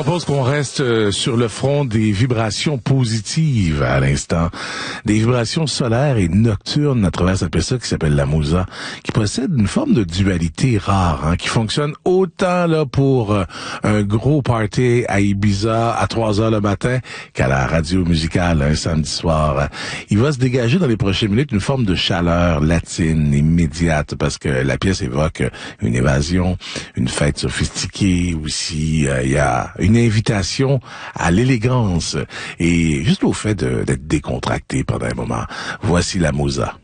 propose qu'on reste sur le front des vibrations positives à l'instant. Des vibrations solaires et nocturnes à travers cette pièce qui s'appelle la Musa, qui possède une forme de dualité rare, qui fonctionne autant là pour un gros party à Ibiza à 3h le matin qu'à la radio musicale un samedi soir. Il va se dégager dans les prochaines minutes une forme de chaleur latine immédiate parce que la pièce évoque une évasion, une fête sophistiquée aussi. Il y a une invitation à l'élégance et juste au fait d'être décontracté pendant un moment. Voici la Musa.